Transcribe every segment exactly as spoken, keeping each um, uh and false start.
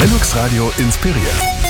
Flux Radio inspiriert.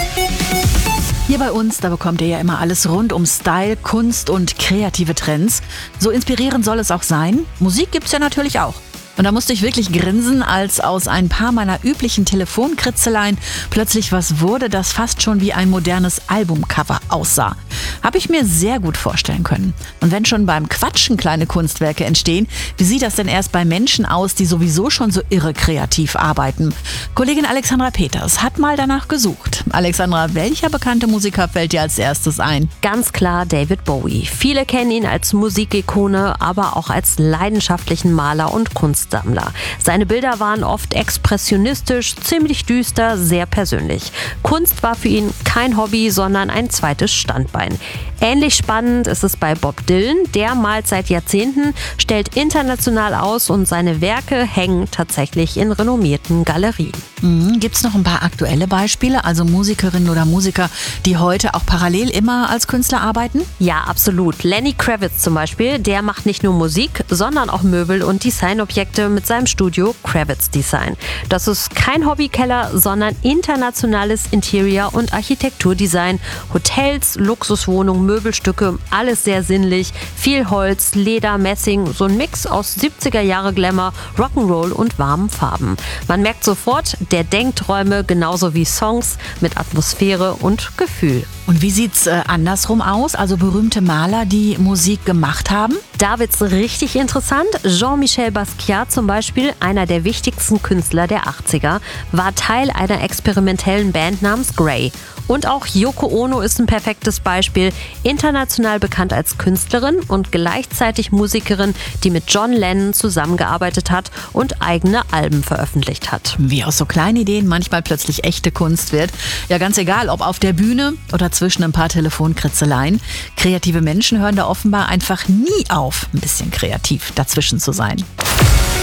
Hier bei uns, da bekommt ihr ja immer alles rund um Style, Kunst und kreative Trends. So inspirierend soll es auch sein. Musik gibt's ja natürlich auch. Und da musste ich wirklich grinsen, als aus ein paar meiner üblichen Telefonkritzeleien plötzlich was wurde, das fast schon wie ein modernes Albumcover aussah. Habe ich mir sehr gut vorstellen können. Und wenn schon beim Quatschen kleine Kunstwerke entstehen, wie sieht das denn erst bei Menschen aus, die sowieso schon so irre kreativ arbeiten? Kollegin Alexandra Peters hat mal danach gesucht. Alexandra, welcher bekannte Musiker fällt dir als erstes ein? Ganz klar David Bowie. Viele kennen ihn als Musikikone, aber auch als leidenschaftlichen Maler und Kunstsammler. Seine Bilder waren oft expressionistisch, ziemlich düster, sehr persönlich. Kunst war für ihn kein Hobby, sondern ein zweites Standbein. Ähnlich spannend ist es bei Bob Dylan. Der malt seit Jahrzehnten, stellt international aus und seine Werke hängen tatsächlich in renommierten Galerien. Mhm. Gibt es noch ein paar aktuelle Beispiele, also Musikerinnen oder Musiker, die heute auch parallel immer als Künstler arbeiten? Ja, absolut. Lenny Kravitz zum Beispiel, der macht nicht nur Musik, sondern auch Möbel und Designobjekte mit seinem Studio Kravitz Design. Das ist kein Hobbykeller, sondern internationales Interior- und Architekturdesign. Hotels, Luxuswohnungen, Möbelstücke, alles sehr sinnlich. Viel Holz, Leder, Messing, so ein Mix aus siebziger Jahre Glamour, Rock'n'Roll und warmen Farben. Man merkt sofort, der denkt Träume genauso wie Songs mit Atmosphäre und Gefühl. Und wie sieht's äh, andersrum aus? Also berühmte Maler, die Musik gemacht haben? Da wird's richtig interessant. Jean-Michel Basquiat zum Beispiel, einer der wichtigsten Künstler der achtziger, war Teil einer experimentellen Band namens Grey. Und auch Yoko Ono ist ein perfektes Beispiel, international bekannt als Künstlerin und gleichzeitig Musikerin, die mit John Lennon zusammengearbeitet hat und eigene Alben veröffentlicht hat. Wie aus so kleinen Ideen manchmal plötzlich echte Kunst wird. Ja, ganz egal, ob auf der Bühne oder zwischen ein paar Telefonkritzeleien. Kreative Menschen hören da offenbar einfach nie auf, ein bisschen kreativ dazwischen zu sein.